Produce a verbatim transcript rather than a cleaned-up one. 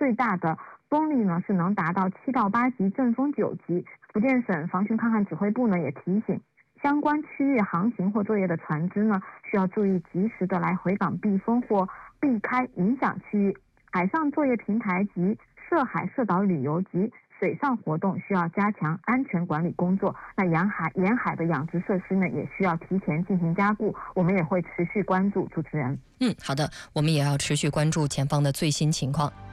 最大的风力呢是能达到七到八级，阵风九级。福建省防汛抗旱指挥部呢也提醒，相关区域航行或作业的船只呢，需要注意及时的来回港避风或避开影响区域。海上作业平台及涉海涉岛旅游及水上活动需要加强安全管理工作。那沿海沿海的养殖设施呢，也需要提前进行加固。我们也会持续关注。主持人， 嗯，好的，我们也要持续关注前方的最新情况。